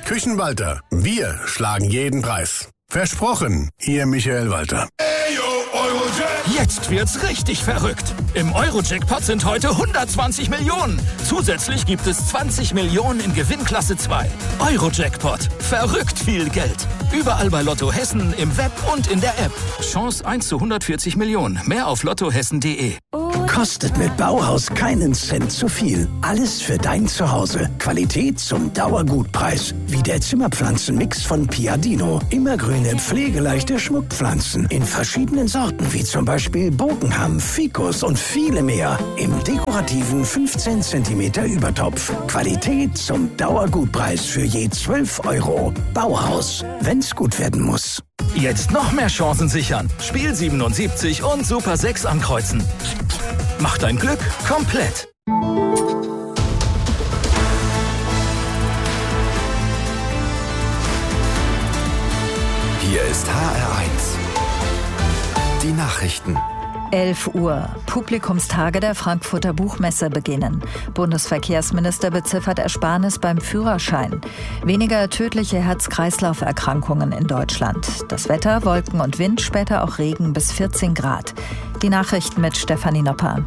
Küchenwalter, wir schlagen jeden Preis. Versprochen, Ihr Michael Walter. Jetzt wird's richtig verrückt. Im Euro-Jackpot sind heute 120 Millionen. Zusätzlich gibt es 20 Millionen in Gewinnklasse 2. Euro-Jackpot. Verrückt viel Geld. Überall bei Lotto Hessen, im Web und in der App. Chance 1 zu 140 Millionen. Mehr auf lottohessen.de. Kostet mit Bauhaus keinen Cent zu viel. Alles für dein Zuhause. Qualität zum Dauergutpreis. Wie der Zimmerpflanzenmix von Piadino. Immergrüne, pflegeleichte Schmuckpflanzen. In verschiedenen Sorten, wie zum Beispiel Bogenham, Ficus und viele mehr. Im dekorativen 15 cm Übertopf. Qualität zum Dauergutpreis für je 12 €. Bauhaus. Wenn's gut werden muss. Jetzt noch mehr Chancen sichern. Spiel 77 und Super 6 ankreuzen. Mach dein Glück komplett. Hier ist HR1. Die Nachrichten. 11 Uhr. Publikumstage der Frankfurter Buchmesse beginnen. Bundesverkehrsminister beziffert Ersparnis beim Führerschein. Weniger tödliche Herz-Kreislauf-Erkrankungen in Deutschland. Das Wetter, Wolken und Wind, später auch Regen bis 14 Grad. Die Nachrichten mit Stefanie Nopper.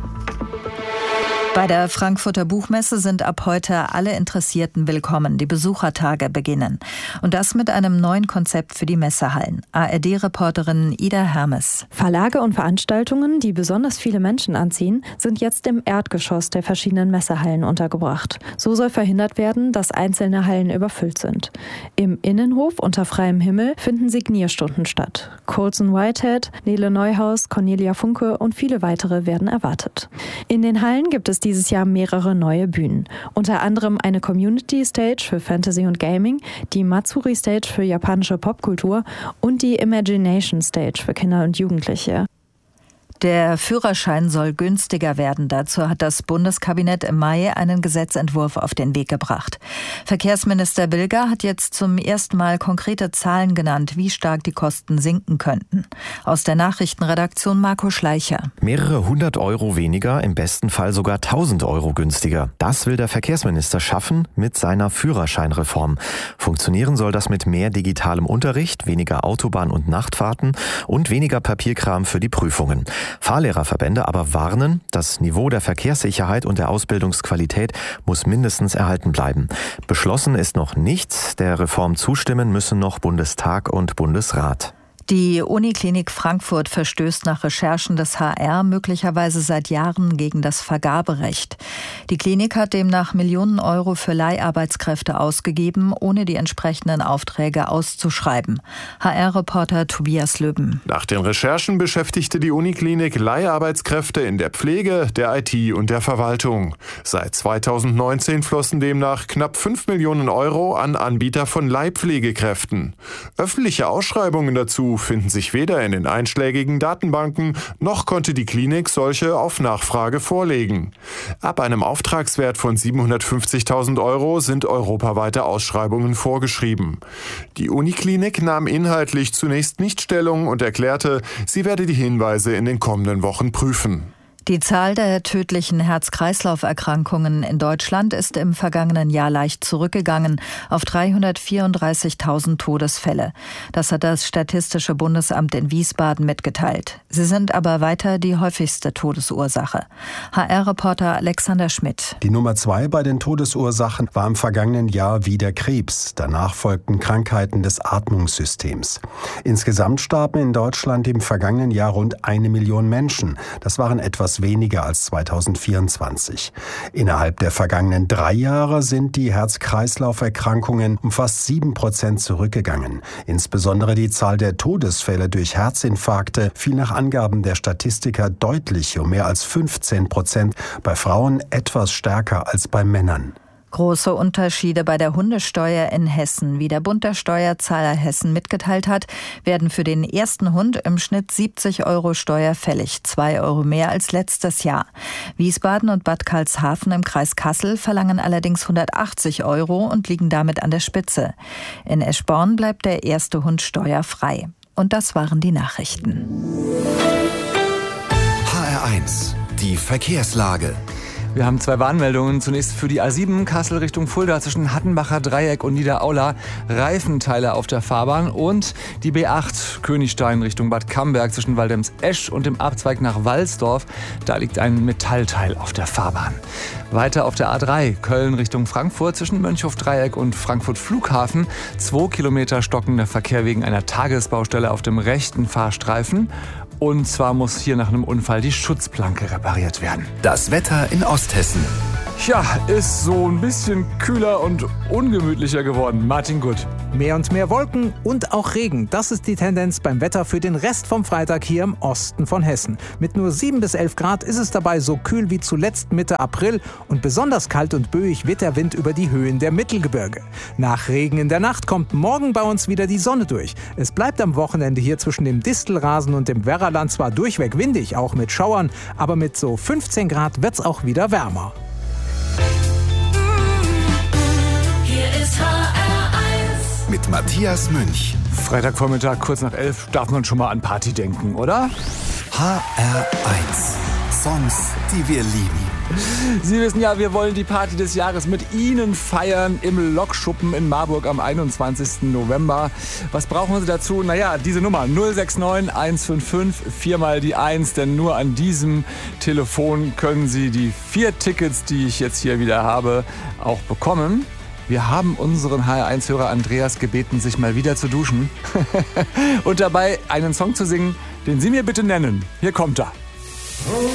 Bei der Frankfurter Buchmesse sind ab heute alle Interessierten willkommen. Die Besuchertage beginnen. Und das mit einem neuen Konzept für die Messehallen. ARD-Reporterin Ida Hermes. Verlage und Veranstaltungen, die besonders viele Menschen anziehen, sind jetzt im Erdgeschoss der verschiedenen Messehallen untergebracht. So soll verhindert werden, dass einzelne Hallen überfüllt sind. Im Innenhof unter freiem Himmel finden Signierstunden statt. Colson Whitehead, Nele Neuhaus, Cornelia Funke und viele weitere werden erwartet. In den Hallen gibt es dieses Jahr mehrere neue Bühnen. Unter anderem eine Community Stage für Fantasy und Gaming, die Matsuri Stage für japanische Popkultur und die Imagination Stage für Kinder und Jugendliche. Der Führerschein soll günstiger werden. Dazu hat das Bundeskabinett im Mai einen Gesetzentwurf auf den Weg gebracht. Verkehrsminister Bilger hat jetzt zum ersten Mal konkrete Zahlen genannt, wie stark die Kosten sinken könnten. Aus der Nachrichtenredaktion Marco Schleicher. Mehrere 100 € weniger, im besten Fall sogar 1000 € günstiger. Das will der Verkehrsminister schaffen mit seiner Führerscheinreform. Funktionieren soll das mit mehr digitalem Unterricht, weniger Autobahn- und Nachtfahrten und weniger Papierkram für die Prüfungen. Fahrlehrerverbände aber warnen, das Niveau der Verkehrssicherheit und der Ausbildungsqualität muss mindestens erhalten bleiben. Beschlossen ist noch nichts. Der Reform zustimmen müssen noch Bundestag und Bundesrat. Die Uniklinik Frankfurt verstößt nach Recherchen des HR möglicherweise seit Jahren gegen das Vergaberecht. Die Klinik hat demnach Millionen € für Leiharbeitskräfte ausgegeben, ohne die entsprechenden Aufträge auszuschreiben. HR-Reporter Tobias Löben. Nach den Recherchen beschäftigte die Uniklinik Leiharbeitskräfte in der Pflege, der IT und der Verwaltung. Seit 2019 flossen demnach knapp 5 Millionen € an Anbieter von Leihpflegekräften. Öffentliche Ausschreibungen dazu finden sich weder in den einschlägigen Datenbanken, noch konnte die Klinik solche auf Nachfrage vorlegen. Ab einem Auftragswert von 750.000 € sind europaweite Ausschreibungen vorgeschrieben. Die Uniklinik nahm inhaltlich zunächst nicht Stellung und erklärte, sie werde die Hinweise in den kommenden Wochen prüfen. Die Zahl der tödlichen Herz-Kreislauf-Erkrankungen in Deutschland ist im vergangenen Jahr leicht zurückgegangen auf 334.000 Todesfälle. Das hat das Statistische Bundesamt in Wiesbaden mitgeteilt. Sie sind aber weiter die häufigste Todesursache. HR-Reporter Alexander Schmidt. Die Nummer 2 bei den Todesursachen war im vergangenen Jahr wieder Krebs. Danach folgten Krankheiten des Atmungssystems. Insgesamt starben in Deutschland im vergangenen Jahr rund 1 Million Menschen. Das waren etwas weniger als 2024. Innerhalb der vergangenen 3 Jahre sind die Herz-Kreislauf-Erkrankungen um fast 7% zurückgegangen. Insbesondere die Zahl der Todesfälle durch Herzinfarkte fiel nach Angaben der Statistiker deutlich um mehr als 15%, bei Frauen etwas stärker als bei Männern. Große Unterschiede bei der Hundesteuer in Hessen. Wie der Bund der Steuerzahler Hessen mitgeteilt hat, werden für den ersten Hund im Schnitt 70 € Steuer fällig, 2 € mehr als letztes Jahr. Wiesbaden und Bad Karlshafen im Kreis Kassel verlangen allerdings 180 € und liegen damit an der Spitze. In Eschborn bleibt der erste Hund steuerfrei. Und das waren die Nachrichten. HR1, die Verkehrslage. Wir haben 2 Warnmeldungen. Zunächst für die A7 Kassel Richtung Fulda zwischen Hattenbacher Dreieck und Niederaula. Reifenteile auf der Fahrbahn. Und die B8 Königstein Richtung Bad Camberg zwischen Waldems-Esch und dem Abzweig nach Walsdorf. Da liegt ein Metallteil auf der Fahrbahn. Weiter auf der A3 Köln Richtung Frankfurt zwischen Mönchhof-Dreieck und Frankfurt Flughafen. 2 Kilometer stockender Verkehr wegen einer Tagesbaustelle auf dem rechten Fahrstreifen. Und zwar muss hier nach einem Unfall die Schutzplanke repariert werden. Das Wetter in Osthessen. Ja, ist so ein bisschen kühler und ungemütlicher geworden. Martin Gutt. Mehr und mehr Wolken und auch Regen. Das ist die Tendenz beim Wetter für den Rest vom Freitag hier im Osten von Hessen. Mit nur 7 bis 11 Grad ist es dabei so kühl wie zuletzt Mitte April und besonders kalt und böig weht der Wind über die Höhen der Mittelgebirge. Nach Regen in der Nacht kommt morgen bei uns wieder die Sonne durch. Es bleibt am Wochenende hier zwischen dem Distelrasen und dem Werraland zwar durchweg windig, auch mit Schauern, aber mit so 15 Grad wird's auch wieder wärmer. Hier ist HR1 mit Matthias Münch. Freitagvormittag, kurz nach 11, darf man schon mal an Party denken, oder? HR1. Songs, die wir lieben. Sie wissen ja, wir wollen die Party des Jahres mit Ihnen feiern im Lokschuppen in Marburg am 21. November. Was brauchen Sie dazu? Naja, diese Nummer 069 155 4 mal die 1, denn nur an diesem Telefon können Sie die 4 Tickets, die ich jetzt hier wieder habe, auch bekommen. Wir haben unseren HR1-Hörer Andreas gebeten, sich mal wieder zu duschen und dabei einen Song zu singen, den Sie mir bitte nennen. Hier kommt er.